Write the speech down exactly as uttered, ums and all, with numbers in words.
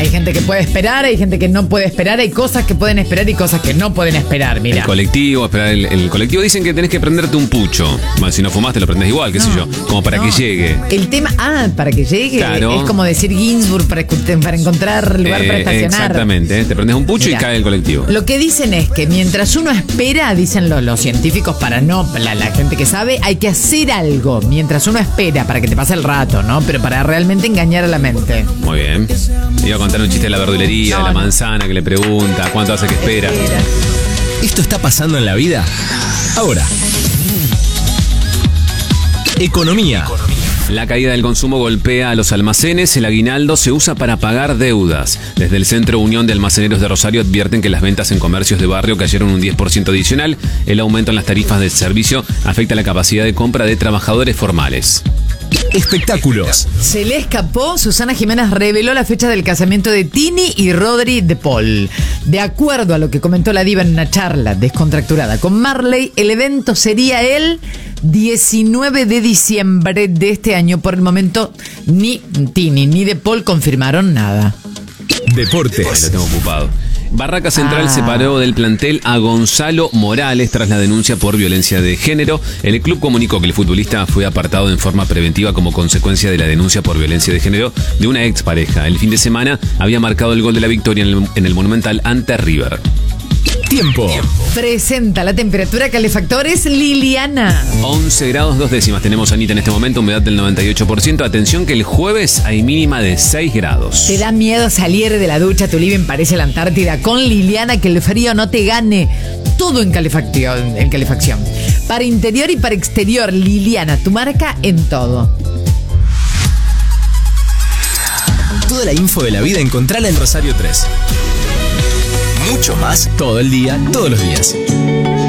Hay gente que puede esperar, hay gente que no puede esperar, hay cosas que pueden esperar y cosas que no pueden esperar, mira. El colectivo, esperar el, el colectivo. Dicen que tenés que prenderte un pucho. Bueno, si no fumaste lo prendés igual, qué no, sé yo. Como para no. que llegue. El tema, ah, para que llegue. Claro. Es como decir Ginsburg para, para encontrar lugar Eh, para estacionar. Exactamente, te prendes un pucho Mira, y cae el colectivo. Lo que dicen es que mientras uno espera, dicen los, los científicos, para no, la, la gente que sabe, hay que hacer algo mientras uno espera para que te pase el rato, ¿no? Pero para realmente engañar a la mente. Muy bien. Iba a contar un chiste de la verdulería, No, de la no. manzana que le pregunta cuánto hace que espera. ¿Esto está pasando en la vida? Ahora. Economía. La caída del consumo golpea a los almacenes. El aguinaldo se usa para pagar deudas. Desde el Centro Unión de Almaceneros de Rosario advierten que las ventas en comercios de barrio cayeron un diez por ciento adicional. El aumento en las tarifas del servicio afecta la capacidad de compra de trabajadores formales. Espectáculos. Se le escapó, Susana Jiménez reveló la fecha del casamiento de Tini y Rodri de Paul. De acuerdo a lo que comentó la diva en una charla descontracturada con Marley, el evento sería el diecinueve de diciembre de este año. Por el momento, ni Tini ni de Paul confirmaron nada. Deportes. Lo tengo ocupado. Barraca Central Ah. separó del plantel a Gonzalo Morales tras la denuncia por violencia de género. El club comunicó que el futbolista fue apartado en forma preventiva como consecuencia de la denuncia por violencia de género de una expareja. El fin de semana había marcado el gol de la victoria en el, en el Monumental ante River. Tiempo. Presenta la temperatura calefactores Liliana. once grados dos décimas tenemos, Anita, en este momento, humedad del noventa y ocho por ciento. Atención que el jueves hay mínima de seis grados. ¿Te da miedo salir de la ducha? Tu living parece la Antártida. Con Liliana, que el frío no te gane. Todo en calefacción, en calefacción. Para interior y para exterior, Liliana, tu marca en todo. Toda la info de la vida encontrala en Rosario tres. Mucho más todo el día, todos los días.